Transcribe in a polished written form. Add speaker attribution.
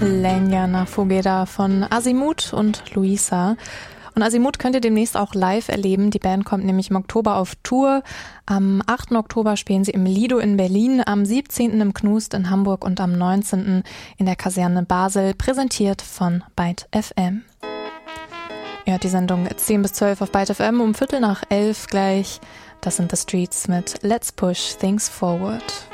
Speaker 1: Lenya Nafogeda von Azimuth und Luisa. Und Azimuth könnt ihr demnächst auch live erleben. Die Band kommt nämlich im Oktober auf Tour. Am 8. Oktober spielen sie im Lido in Berlin, am 17. im Knust in Hamburg und am 19. in der Kaserne Basel, präsentiert von Byte FM. Ihr hört die Sendung 10 bis 12 auf Byte FM, um 11:15 gleich. Das sind The Streets mit Let's Push Things Forward.